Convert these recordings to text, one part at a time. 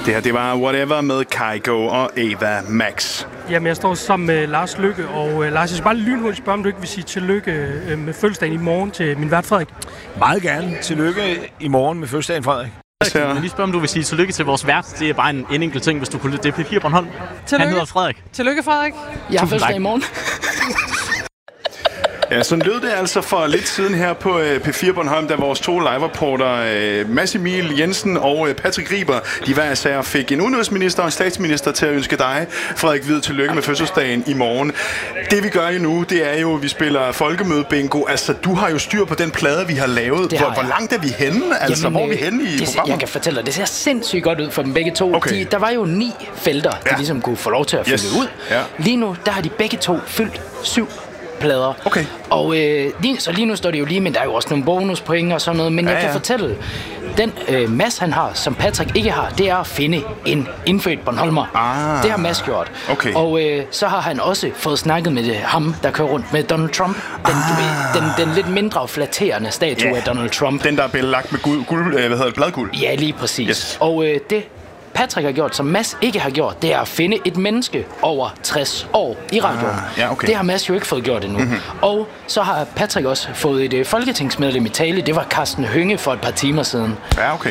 Det her, det var Whatever med Kygo og Ava Max. Jamen, jeg står sammen med Lars Løkke, og Lars, jeg skal bare lynhurtigt spørge, om du ikke vil sige tillykke med fødselsdagen i morgen til min vært Frederik. Meget gerne. Tillykke i morgen med fødselsdagen, Frederik. Jeg vil lige spørge, om du vil sige tillykke til vores vært. Det er bare en enkelt ting, hvis du kunne. Det er P4 Bornholm. Tillykke. Han hedder Frederik. Tillykke, Frederik. Jeg har fødselsdag i morgen. Ja, sådan lød det altså for lidt siden her på P4 Bornholm, da vores to live-reporter, Mads Emil Jensen og Patrick Riber, de hver især fik en udenrigsminister og en statsminister til at ønske dig, Frederik Hvid, tillykke med fødselsdagen i morgen. Det vi gør jo nu, det er jo, at vi spiller folkemøde-bingo. Altså, du har jo styr på den plade, vi har lavet. Hvor langt er vi henne? Altså, hvor er vi henne i programmet? Jeg kan fortælle dig, det ser sindssygt godt ud for dem begge to. Okay. Der var jo 9 felter, de ligesom kunne få lov til at fylde ud. Ja. Lige nu, der har de begge to fyldt 7 plader. Okay. Og lige nu står det jo lige, men der er jo også nogle bonuspoint og sådan noget. Men jeg kan fortælle, den Mads han har, som Patrick ikke har, det er at finde en indfødt Bornholmer. Det har Mads gjort. Okay. Og så har han også fået snakket med ham, der kører rundt med Donald Trump. Den lidt mindre flatterende statue af Donald Trump. Den, der er belagt med bladguld. Ja, lige præcis. Yes. Og det Patrick har gjort, som Mads ikke har gjort, det er at finde et menneske over 60 år i radioen. Okay. Det har Mads jo ikke fået gjort endnu. Og så har Patrick også fået et folketingsmedlem i tale. Det var Karsten Hønge for et par timer siden. Ja, okay.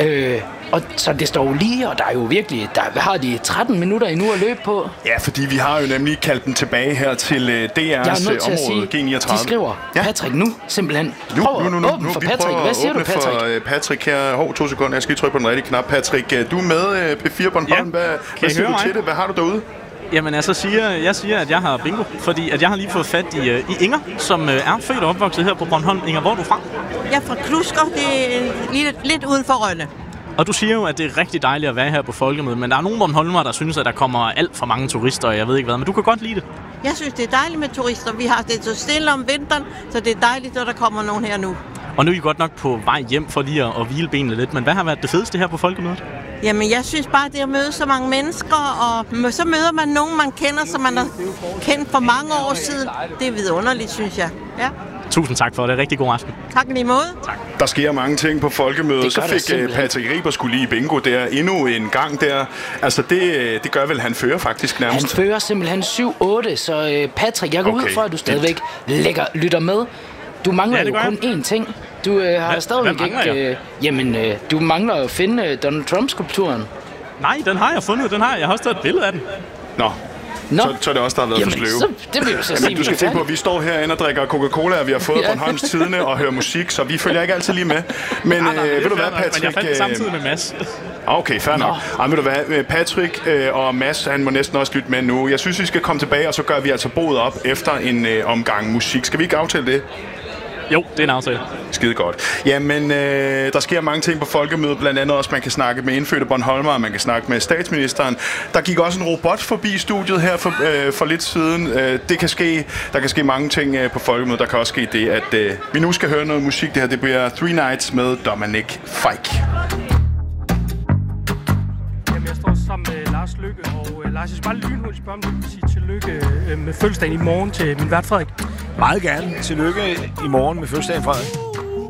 Og så det står jo lige, og der er jo virkelig, hvad har de 13 minutter endnu at løbe på? Ja, fordi vi har jo nemlig kaldt den tilbage her til DR's område G39. De skriver, Patrick nu, simpelthen. Nu, Åben for Patrick. Hvad siger du, Patrick? For Patrick her. 2 sekunder, jeg skal lige trykke på den rigtige knap. Patrick, du er med P4 Bornholm. Hvad siger du til det? Hvad har du derude? Jamen altså, jeg siger, at jeg har bingo, fordi at jeg har lige fået fat i Inger, som er født og opvokset her på Bornholm. Inger, hvor er du fra? Jeg er fra Klusker, det er lidt uden for Rønne. Og du siger jo, at det er rigtig dejligt at være her på Folkemødet, men der er nogle Bornholmere, der synes, at der kommer alt for mange turister, og jeg ved ikke hvad, men du kan godt lide det. Jeg synes, det er dejligt med turister. Vi har det så stille om vinteren, så det er dejligt, at der kommer nogen her nu. Og nu er I godt nok på vej hjem for lige at hvile benene lidt, men hvad har været det fedeste her på Folkemødet? Jamen, jeg synes bare, det at møde så mange mennesker, og så møder man nogen, man kender, som man har kendt for mange år siden. Det er vidunderligt, synes jeg. Ja. Tusind tak for det. Rigtig god aften. Tak lige måde. Tak. Der sker mange ting på Folkemødet. Så fik Patrick Riber skulle lige bingo der endnu en gang der. Altså, det gør vel, han fører faktisk nærmest. Han fører simpelthen 7-8, så Patrick, jeg går ud fra, at du stadigvæk lytter med. Du mangler jo kun én ting. Du har stadigvæk ikke... du mangler at finde Donald Trump-skulpturen. Nej, den har jeg fundet. Jeg har også taget et billede af den. Nå. Så er det også der har været for sløve. Det vil jo så sige, du skal tænke på, at vi står herinde og drikker Coca-Cola, og vi har fået Bornholms Tidende og hører musik, så vi følger ikke altid lige med. Men ved du hvad, Patrick... Men jeg fandt det samtidig med Mads. Okay, fair nok. Ved du hvad, Patrick og Mads, han må næsten også lytte med nu. Jeg synes, vi skal komme tilbage, og så gør vi altså boet op efter en omgang musik. Skal vi ikke aftale det? Jo, det er en aftale. Skide godt. Jamen, der sker mange ting på Folkemødet, blandt andet også, man kan snakke med indfødte Bornholmere, man kan snakke med statsministeren. Der gik også en robot forbi studiet her for lidt siden. Der kan ske mange ting på Folkemødet. Der kan også ske det, at vi nu skal høre noget musik. Det her, det bliver 3 Nights med Dominic Fike. Jamen, jeg står sammen med Lars Løkke, og Lars, jeg skal bare lynhurtigt spørge, om du vil sige tillykke med fødselsdagen i morgen til min vært Frederik. Meget gerne. Tillykke i morgen med fødselsdagen, Frederik.